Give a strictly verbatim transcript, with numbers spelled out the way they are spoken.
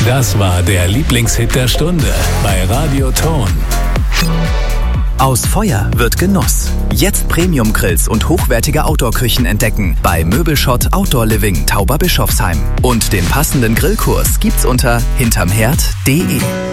Das war der Lieblingshit der Stunde bei Radio Ton. Aus Feuer wird Genuss. Jetzt Premium-Grills und hochwertige Outdoor-Küchen entdecken bei Möbelschott Outdoor Living Tauberbischofsheim. Und den passenden Grillkurs gibt's unter hintermherd punkt de.